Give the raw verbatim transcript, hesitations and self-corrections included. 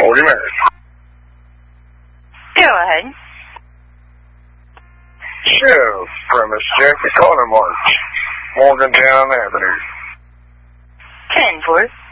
Forty minutes. Go ahead. Sheriff, premise Jeffrey Corner March, Morgantown Avenue. Ten four.